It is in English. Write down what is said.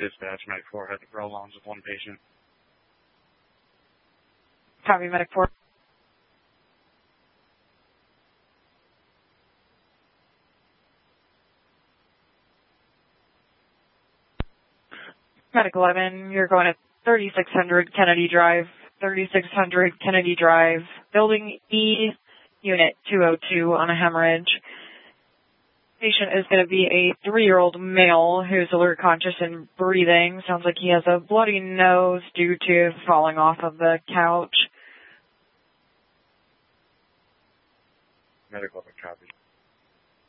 Dispatch, Medic 4, had the prolongs with one patient. Copy, Medic 4. Medic 11, you're going at 3600 Kennedy Drive, 3600 Kennedy Drive, Building E, Unit 202 on a hemorrhage. Patient is going to be a 3-year-old male who's alert, conscious, and breathing. Sounds like he has a bloody nose due to falling off of the couch. Medical copy.